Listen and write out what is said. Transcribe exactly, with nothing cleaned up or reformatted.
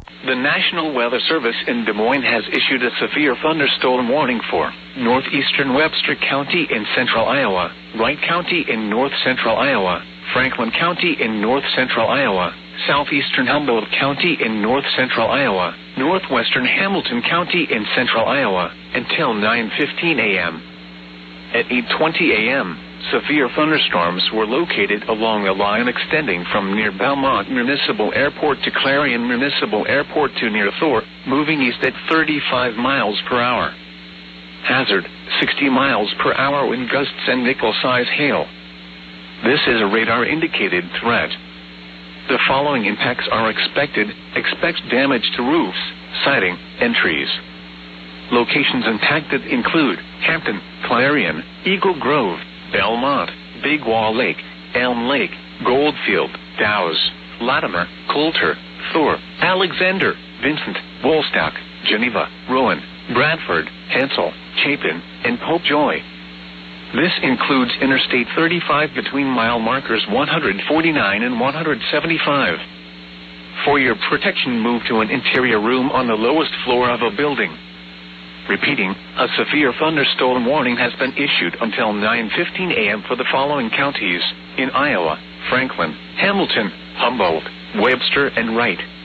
The National Weather Service in Des Moines has issued a severe thunderstorm warning for northeastern Webster County in central Iowa, Wright County in north central Iowa, Franklin County in north central Iowa, southeastern Humboldt County in north central Iowa, northwestern Hamilton County in central Iowa, until nine fifteen a m At eight twenty a m, severe thunderstorms were located along a line extending from near Belmont Municipal Airport to Clarion Municipal Airport to near Thor, moving east at thirty-five miles per hour. Hazard, sixty miles per hour wind gusts and nickel-size hail. This is a radar-indicated threat. The following impacts are expected. Expect damage to roofs, siding, and trees. Locations impacted include Hampton, Clarion, Eagle Grove, Belmont, Big Wall Lake, Elm Lake, Goldfield, Dowes, Latimer, Coulter, Thor, Alexander, Vincent, Woolstock, Geneva, Rowan, Bradford, Hansel, Chapin, and Pope Joy. This includes Interstate thirty-five between mile markers one forty-nine and one seventy-five. For your protection, move to an interior room on the lowest floor of a building. Repeating, a severe thunderstorm warning has been issued until nine fifteen a m for the following counties in Iowa: Franklin, Hamilton, Humboldt, Webster, and Wright.